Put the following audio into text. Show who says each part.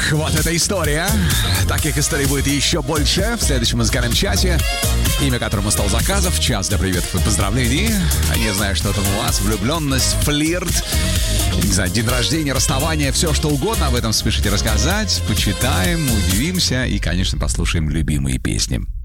Speaker 1: Ох, вот эта история. Таких историй будет еще больше в следующем музыкальном чате, имя которому стал Заказов. Час для приветов и поздравлений. Не знаю, что там у вас. Влюбленность, флирт, не знаю, день рождения, расставание, все что угодно. Об этом спешите рассказать. Почитаем, удивимся и, конечно, послушаем любимые песни.